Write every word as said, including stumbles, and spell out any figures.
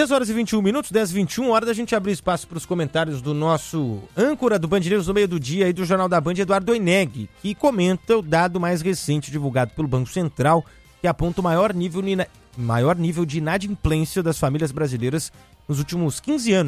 dez horas e vinte e um minutos, dez e vinte e um, hora da gente abrir espaço para os comentários do nosso âncora do Band News no meio do dia e do Jornal da Band, Eduardo Oineg, que comenta o dado mais recente divulgado pelo Banco Central, que aponta o maior nível, maior nível de inadimplência das famílias brasileiras nos últimos quinze anos.